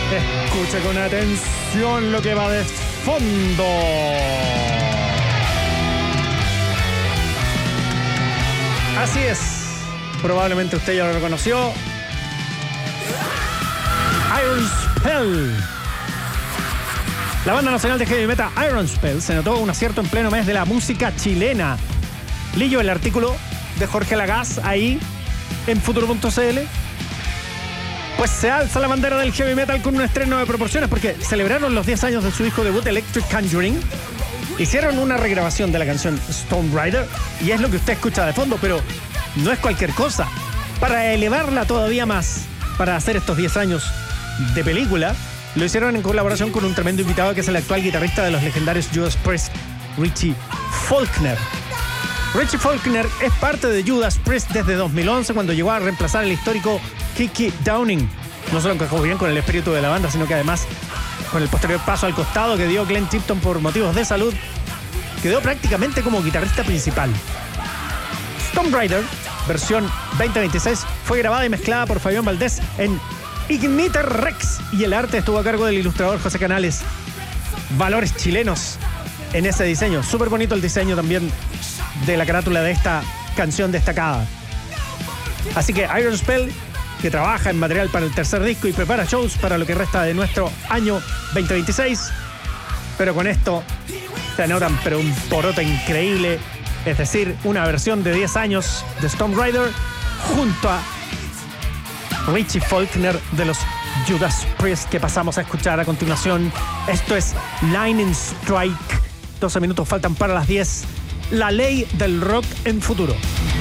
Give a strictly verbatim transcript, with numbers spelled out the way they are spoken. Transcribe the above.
Escuche con atención lo que va de fondo. Así es. Probablemente usted ya lo reconoció. Iron Spell. La banda nacional de heavy metal Iron Spell se notó un acierto en pleno mes de la música chilena. Lillo el artículo de Jorge Lagaz ahí en futuro punto c l. Pues se alza la bandera del heavy metal con un estreno de proporciones porque celebraron los diez años de su disco debut Electric Conjuring. Hicieron una regrabación de la canción Storm Rider y es lo que usted escucha de fondo, pero no es cualquier cosa. Para elevarla todavía más, para hacer estos diez años de película, lo hicieron en colaboración con un tremendo invitado que es el actual guitarrista de los legendarios Judas Priest, Richie Faulkner. Richie Faulkner es parte de Judas Priest desde dos mil once, cuando llegó a reemplazar al histórico Kiki Downing. No solo encajó bien con el espíritu de la banda, sino que además, con el posterior paso al costado que dio Glenn Tipton por motivos de salud, quedó prácticamente como guitarrista principal. Storm Rider, versión veinte veintiséis, fue grabada y mezclada por Fabián Valdés en Igniter Rex y el arte estuvo a cargo del ilustrador José Canales. Valores chilenos en ese diseño. Súper bonito el diseño también de la carátula de esta canción destacada. Así que Iron Spell, que trabaja en material para el tercer disco y prepara shows para lo que resta de nuestro año veinte veintiséis, pero con esto se anotan pero un poroto increíble, es decir, una versión de diez años de Storm Rider junto a Richie Faulkner de los Judas Priest, que pasamos a escuchar a continuación. Esto es Lightning Strike. doce minutos faltan para las diez. La ley del rock en futuro.